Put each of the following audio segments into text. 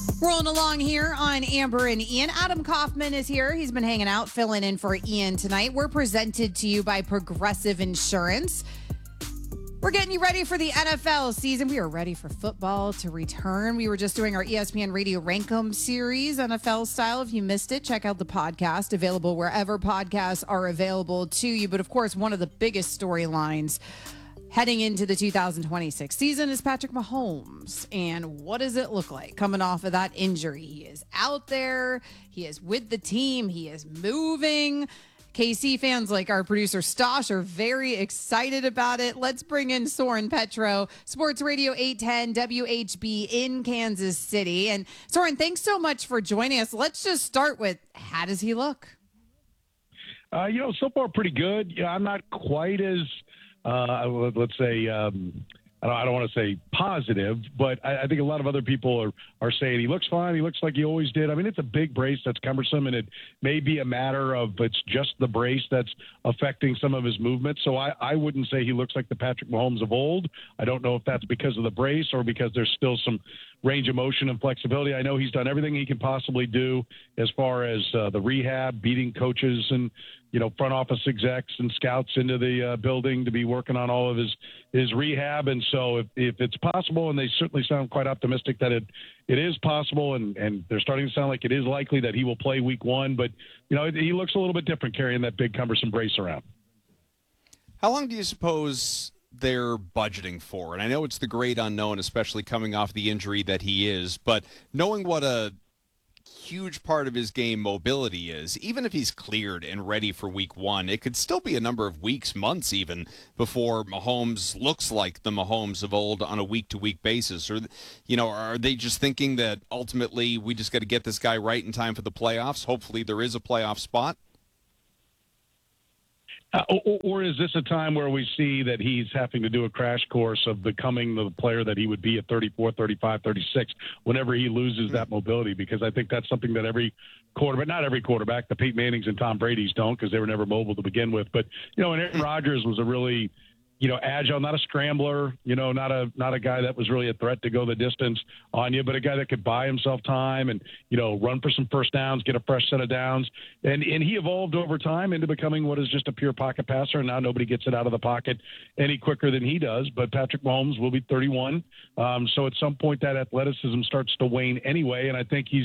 Rolling along here on Amber and Ian. Adam Kaufman is here. He's been hanging out, filling in for Ian tonight. We're presented to you by Progressive Insurance. We're getting you ready for the NFL season. We are ready for football to return. We were just doing our ESPN Radio Rankum series, NFL style. If you missed it, check out the podcast, available wherever podcasts are available to you. But of course, one of the biggest storylines heading into the 2026 season is Patrick Mahomes. And what does it look like coming off of that injury? He is out there. He is with the team. He is moving. KC fans like our producer Stosh are very excited about it. Let's bring in Soren Petro, Sports Radio 810 WHB in Kansas City. And Soren, thanks so much for joining us. Let's just start with, how does he look? So far pretty good. I'm not quite as let's say, I don't want to say positive, but I think a lot of other people are saying he looks fine. He looks like he always did. I mean, it's a big brace that's cumbersome, and it may be a matter of it's just the brace that's affecting some of his movement. So I wouldn't say he looks like the Patrick Mahomes of old. I don't know if that's because of the brace or because there's still some range of motion and flexibility. I know he's done everything he can possibly do as far as the rehab, beating coaches and front office execs and scouts into the building to be working on all of his rehab. And so if it's possible, and they certainly sound quite optimistic that it is possible, and they're starting to sound like it is likely that he will play week one. But, he looks a little bit different carrying that big cumbersome brace around. How long do you suppose they're budgeting for? And I know it's the great unknown, especially coming off the injury that he is, but knowing what a huge part of his game mobility is, even if he's cleared and ready for week one, it could still be a number of weeks, months even, before Mahomes looks like the Mahomes of old on a week-to-week basis. Or, are they just thinking that ultimately we just got to get this guy right in time for the playoffs? Hopefully there is a playoff spot. Or is this a time where we see that he's having to do a crash course of becoming the player that he would be at 34, 35, 36 whenever he loses that mobility? Because I think that's something that every quarterback, not every quarterback, the Peyton Mannings and Tom Brady's don't, because they were never mobile to begin with. But, and Aaron Rodgers was a really agile, not a scrambler, not a guy that was really a threat to go the distance on you, but a guy that could buy himself time and, run for some first downs, get a fresh set of downs. And he evolved over time into becoming what is just a pure pocket passer. And now nobody gets it out of the pocket any quicker than he does. But Patrick Mahomes will be 31. So at some point that athleticism starts to wane anyway. And I think he's,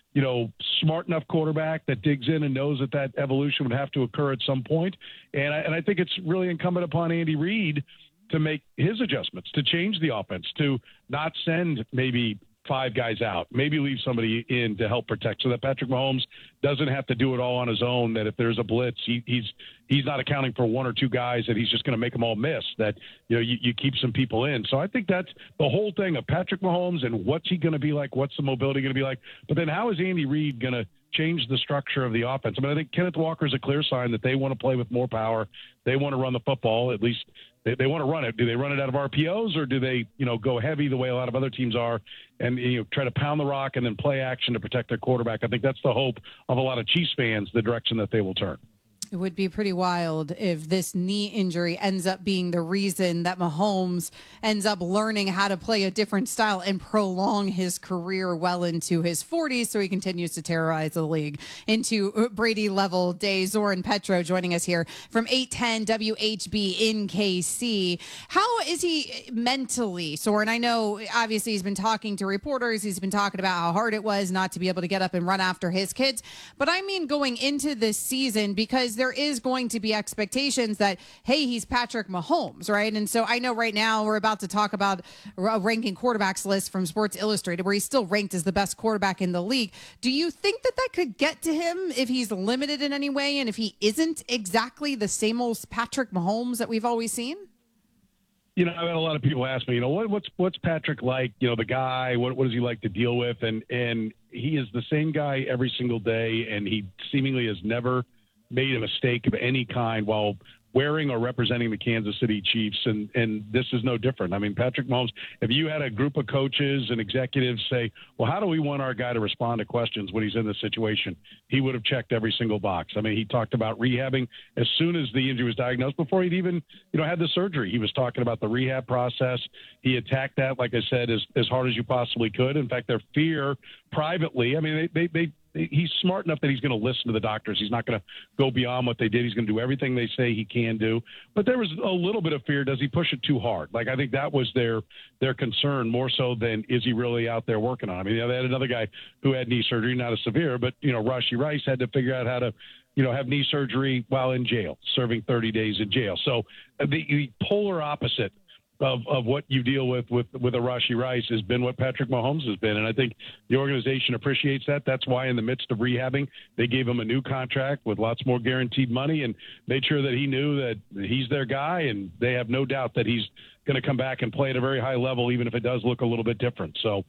smart enough quarterback that digs in and knows that evolution would have to occur at some point. And I think it's really incumbent upon Andy Reid to make his adjustments, to change the offense, to not send maybe 5 guys out, maybe leave somebody in to help protect so that Patrick Mahomes doesn't have to do it all on his own, that if there's a blitz, he's not accounting for 1 or 2 guys that he's just going to make them all miss, that, you keep some people in. So I think that's the whole thing of Patrick Mahomes and what's he going to be like, what's the mobility going to be like, but then how is Andy Reid going to change the structure of the offense? I mean, I think Kenneth Walker is a clear sign that they want to play with more power. They want to run the football, at least they want to run it. Do they run it out of RPOs, or do they, go heavy the way a lot of other teams are and, try to pound the rock and then play action to protect their quarterback? I think that's the hope of a lot of Chiefs fans, the direction that they will turn. It would be pretty wild if this knee injury ends up being the reason that Mahomes ends up learning how to play a different style and prolong his career well into his 40s, so he continues to terrorize the league into Brady-level days. Soren Petro joining us here from 810 WHB in KC. How is he mentally, Soren? I know, obviously, he's been talking to reporters. He's been talking about how hard it was not to be able to get up and run after his kids. But I mean going into this season, because there is going to be expectations that, hey, he's Patrick Mahomes, right? And so I know right now we're about to talk about a ranking quarterbacks list from Sports Illustrated where he's still ranked as the best quarterback in the league. Do you think that could get to him if he's limited in any way and if he isn't exactly the same old Patrick Mahomes that we've always seen? I've had a lot of people ask me, what's Patrick like? The guy, what does he like to deal with? And he is the same guy every single day, and he seemingly has never made a mistake of any kind while wearing or representing the Kansas City Chiefs, and this is no different. I mean, Patrick Mahomes, if you had a group of coaches and executives say, well, how do we want our guy to respond to questions when he's in this situation? He would have checked every single box. I mean, he talked about rehabbing as soon as the injury was diagnosed, before he'd even, had the surgery. He was talking about the rehab process. He attacked that, like I said, as hard as you possibly could. In fact, their fear privately, I mean, he's smart enough that he's going to listen to the doctors. He's not going to go beyond what they did. He's going to do everything they say he can do. But there was a little bit of fear. Does he push it too hard? Like, I think that was their concern more so than is he really out there working on it? I mean, they had another guy who had knee surgery, not as severe, but, Rashee Rice had to figure out how to, have knee surgery while in jail, serving 30 days in jail. So the polar opposite of what you deal with a Rashee Rice has been what Patrick Mahomes has been. And I think the organization appreciates that. That's why in the midst of rehabbing, they gave him a new contract with lots more guaranteed money and made sure that he knew that he's their guy, and they have no doubt that he's going to come back and play at a very high level, even if it does look a little bit different. So,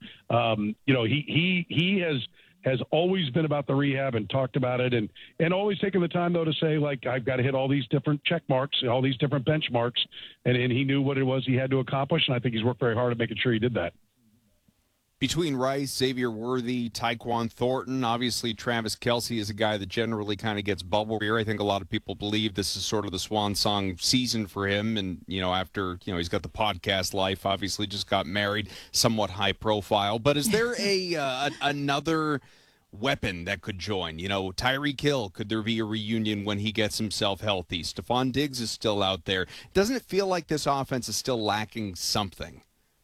he has always been about the rehab and talked about it, and always taken the time, though, to say, like, I've got to hit all these different check marks, all these different benchmarks, and he knew what it was he had to accomplish, and I think he's worked very hard at making sure he did that. Between Rice, Xavier Worthy, Tyquan Thornton, obviously Travis Kelce is a guy that generally kind of gets bubble here. I think a lot of people believe this is sort of the swan song season for him. And, after, he's got the podcast life, obviously just got married, somewhat high profile. But is there another weapon that could join? Tyreek Hill, could there be a reunion when he gets himself healthy? Stephon Diggs is still out there. Doesn't it feel like this offense is still lacking something?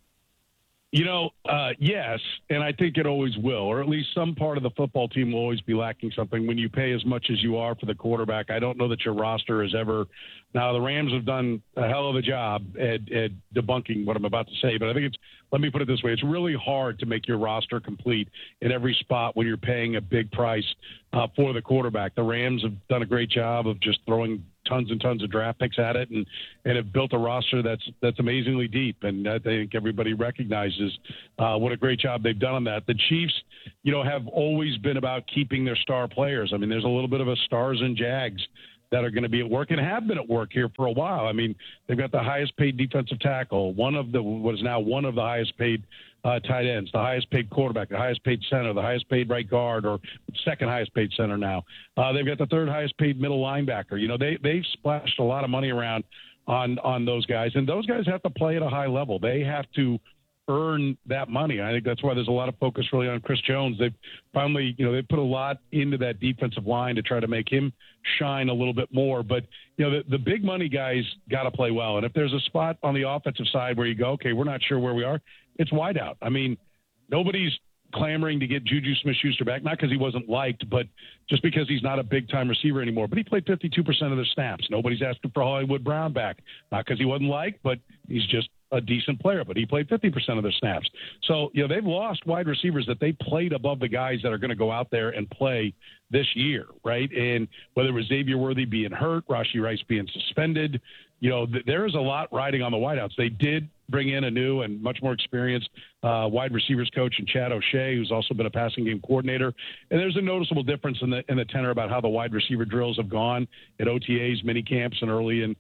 Yes, and I think it always will, or at least some part of the football team will always be lacking something. When you pay as much as you are for the quarterback, I don't know that your roster is ever – now, the Rams have done a hell of a job at debunking what I'm about to say, but I think let me put it this way, it's really hard to make your roster complete in every spot when you're paying a big price for the quarterback. The Rams have done a great job of just throwing tons and tons of draft picks at it and have built a roster that's amazingly deep. And I think everybody recognizes what a great job they've done on that. The Chiefs, have always been about keeping their star players. I mean, there's a little bit of a stars and Jags that are going to be at work and have been at work here for a while. I mean, they've got the highest paid defensive tackle, one of the highest paid tight ends, the highest paid quarterback, the highest paid center, the highest paid right guard, or second highest paid center now. They've got the third highest paid middle linebacker. They've splashed a lot of money around on those guys, and those guys have to play at a high level. They have to earn that money. I think that's why there's a lot of focus really on Chris Jones. They've finally, they put a lot into that defensive line to try to make him shine a little bit more. But, the big money guys got to play well. And if there's a spot on the offensive side where you go, okay, we're not sure where we are, it's wide out. I mean, nobody's clamoring to get Juju Smith-Schuster back, not because he wasn't liked, but just because he's not a big-time receiver anymore. But he played 52% of their snaps. Nobody's asking for Hollywood Brown back, not because he wasn't liked, but he's just a decent player, but he played 50% of their snaps. So, they've lost wide receivers that they played above the guys that are going to go out there and play this year, right? And whether it was Xavier Worthy being hurt, Rashee Rice being suspended, there is a lot riding on the wideouts. They did bring in a new and much more experienced wide receivers coach in Chad O'Shea, who's also been a passing game coordinator. And there's a noticeable difference in the tenor about how the wide receiver drills have gone at OTAs, mini camps, and early in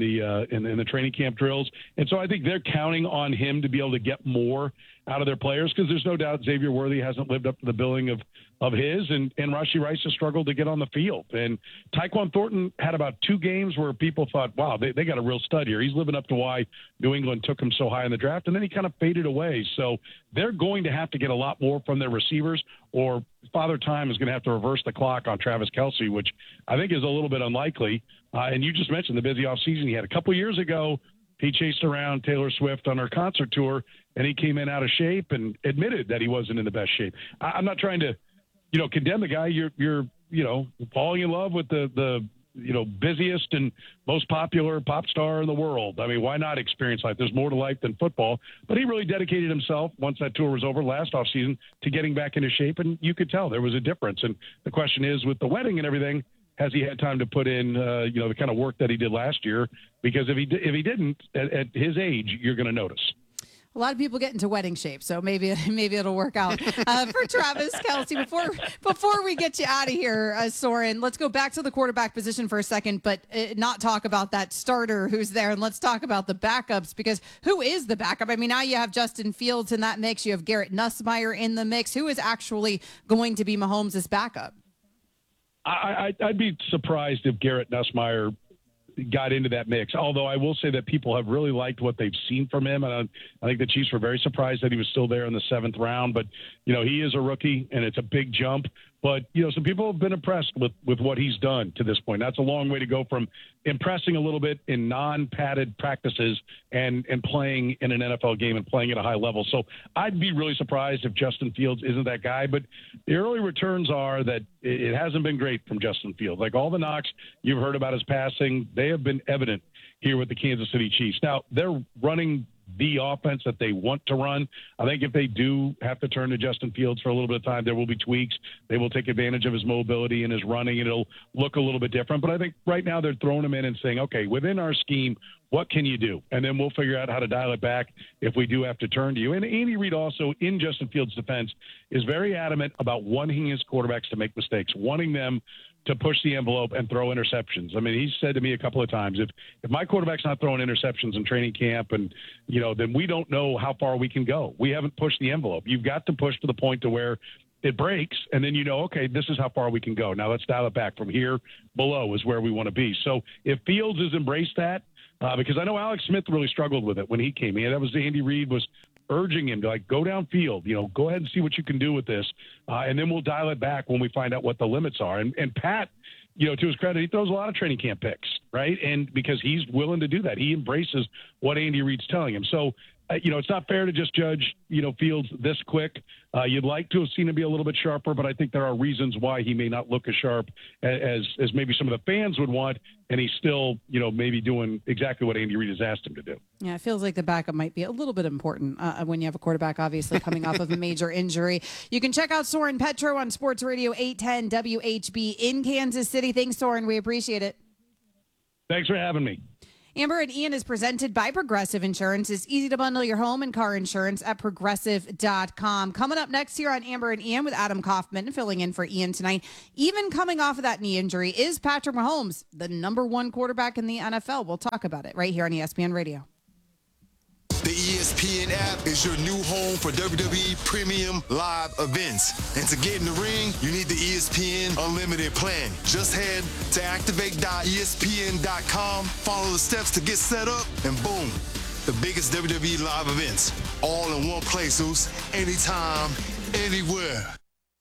the training camp drills. And so I think they're counting on him to be able to get more out of their players, because there's no doubt Xavier Worthy hasn't lived up to the billing of his, and Rashee Rice has struggled to get on the field. And Tyquan Thornton had about 2 games where people thought, wow, they got a real stud here. He's living up to why New England took him so high in the draft, and then he kind of faded away. So they're going to have to get a lot more from their receivers, or Father Time is going to have to reverse the clock on Travis Kelce, which I think is a little bit unlikely. And you just mentioned the busy offseason he had. A couple years ago, he chased around Taylor Swift on her concert tour, and he came in out of shape and admitted that he wasn't in the best shape. I'm not trying to, condemn the guy. You're falling in love with the busiest and most popular pop star in the world. I mean, why not experience life? There's more to life than football. But he really dedicated himself, once that tour was over last offseason, to getting back into shape, and you could tell there was a difference. And the question is, with the wedding and everything, has he had time to put in, the kind of work that he did last year? Because if he didn't, at his age, you're going to notice. A lot of people get into wedding shape, so maybe it'll work out for Travis Kelce. Before we get you out of here, Soren, let's go back to the quarterback position for a second, but not talk about that starter who's there, and let's talk about the backups, because who is the backup? I mean, now you have Justin Fields in that mix. You have Garrett Nussmeier in the mix. Who is actually going to be Mahomes' backup? I'd be surprised if Garrett Nussmeier got into that mix, although I will say that people have really liked what they've seen from him, and I think the Chiefs were very surprised that he was still there in the 7th round. But he is a rookie, and it's a big jump. But some people have been impressed with what he's done to this point. That's a long way to go from impressing a little bit in non-padded practices and playing in an NFL game and playing at a high level. So I'd be really surprised if Justin Fields isn't that guy. But the early returns are that it hasn't been great from Justin Fields. Like all the knocks you've heard about his passing, they have been evident here with the Kansas City Chiefs. Now, they're running the offense that they want to run. I think if they do have to turn to Justin Fields for a little bit of time, there will be tweaks. They will take advantage of his mobility and his running, and it'll look a little bit different. But I think right now they're throwing him in and saying, okay, within our scheme, what can you do? And then we'll figure out how to dial it back if we do have to turn to you. And Andy Reid also, in Justin Fields' defense, is very adamant about wanting his quarterbacks to make mistakes, wanting them to push the envelope and throw interceptions. I mean, he said to me a couple of times, if my quarterback's not throwing interceptions in training camp, and then we don't know how far we can go. We haven't pushed the envelope. You've got to push to the point to where it breaks, and then okay, this is how far we can go. Now let's dial it back. From here below is where we want to be. So if Fields has embraced that, because I know Alex Smith really struggled with it when he came in. That was Andy Reid was urging him to go downfield, go ahead and see what you can do with this. And then we'll dial it back when we find out what the limits are. And Pat, to his credit, he throws a lot of training camp picks, right? And because he's willing to do that, he embraces what Andy Reid's telling him. So, it's not fair to just judge, Fields this quick. You'd like to have seen him be a little bit sharper, but I think there are reasons why he may not look as sharp as maybe some of the fans would want, and he's still, maybe doing exactly what Andy Reid has asked him to do. Yeah, it feels like the backup might be a little bit important when you have a quarterback, obviously, coming off of a major injury. You can check out Soren Petro on Sports Radio 810 WHB in Kansas City. Thanks, Soren. We appreciate it. Thanks for having me. Amber and Ian is presented by Progressive Insurance. It's easy to bundle your home and car insurance at Progressive.com. Coming up next here on Amber and Ian with Adam Kaufman filling in for Ian tonight. Even coming off of that knee injury is Patrick Mahomes, the #1 quarterback in the NFL. We'll talk about it right here on ESPN Radio. The ESPN app is your new home for WWE Premium Live events. And to get in the ring, you need the ESPN Unlimited plan. Just head to activate.espn.com, follow the steps to get set up, and boom, the biggest WWE live events. All in one place, anytime, anywhere.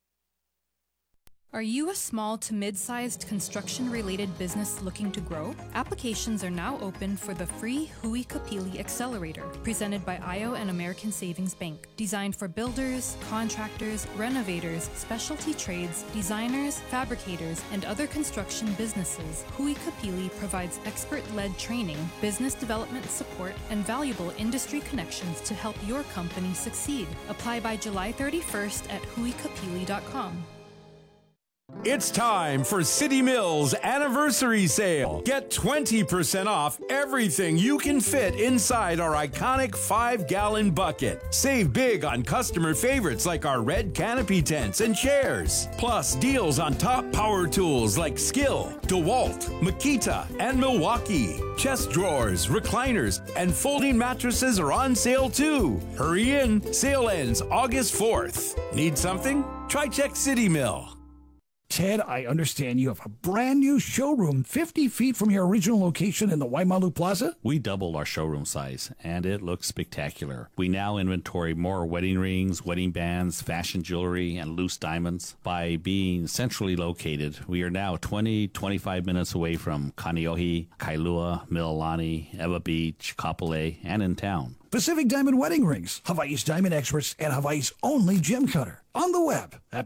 Are you a small to mid-sized construction-related business looking to grow? Applications are now open for the free Hui Kapili Accelerator, presented by IO and American Savings Bank. Designed for builders, contractors, renovators, specialty trades, designers, fabricators, and other construction businesses, Hui Kapili provides expert-led training, business development support, and valuable industry connections to help your company succeed. Apply by July 31st at huikapili.com. It's time for City Mills Anniversary Sale. Get 20% off everything you can fit inside our iconic 5-gallon bucket. Save big on customer favorites like our red canopy tents and chairs. Plus deals on top power tools like Skill, DeWalt, Makita, and Milwaukee. Chest drawers, recliners, and folding mattresses are on sale too. Hurry in. Sale ends August 4th. Need something? Try Check City Mill. Ted, I understand you have a brand new showroom 50 feet from your original location in the Waimalu Plaza? We doubled our showroom size, and it looks spectacular. We now inventory more wedding rings, wedding bands, fashion jewelry, and loose diamonds. By being centrally located, we are now 25 minutes away from Kaneohe, Kailua, Mililani, Ewa Beach, Kapolei, and in town. Pacific Diamond Wedding Rings, Hawaii's diamond experts, and Hawaii's only gem cutter. On the web at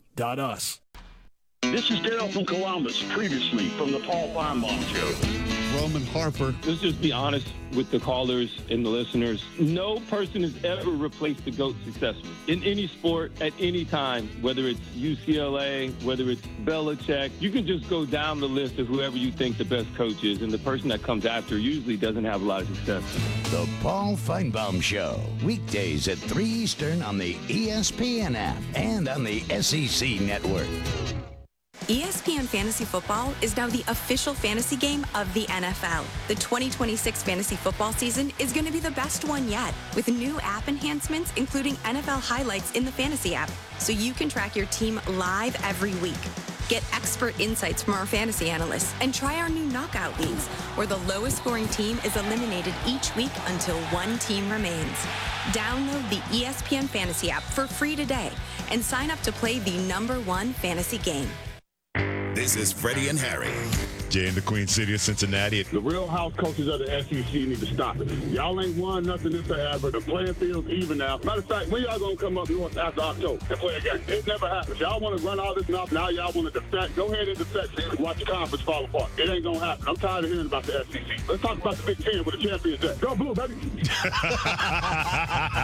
pacificdiamond.us. This is Daryl from Columbus, previously from the Paul Feinbaum Show. Roman Harper. Let's just be honest with the callers and the listeners. No person has ever replaced the GOAT successfully in any sport at any time, whether it's UCLA, whether it's Belichick. You can just go down the list of whoever you think the best coach is, and the person that comes after usually doesn't have a lot of success. The Paul Feinbaum Show, weekdays at 3 Eastern on the ESPN app and on the SEC Network. ESPN Fantasy Football is now the official fantasy game of the NFL. The 2026 fantasy football season is going to be the best one yet, with new app enhancements including NFL highlights in the fantasy app, so you can track your team live every week. Get expert insights from our fantasy analysts and try our new knockout leagues, where the lowest scoring team is eliminated each week until one team remains. Download the ESPN Fantasy app for free today and sign up to play the #1 fantasy game. This is Freddie and Harry. Jay in the Queen City of Cincinnati. The real house coaches of the SEC need to stop it. Y'all ain't won nothing this forever. The playing field's even now. Matter of fact, when y'all gonna come up north after October and play a game? It never happens. Y'all want to run all this mouth. Now y'all want to defect. Go ahead and defect and watch the conference fall apart. It ain't gonna happen. I'm tired of hearing about the SEC. Let's talk about the Big Ten with the champions at. Go Blue, baby.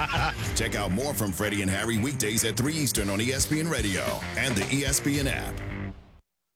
Check out more from Freddie and Harry weekdays at 3 Eastern on ESPN Radio and the ESPN app.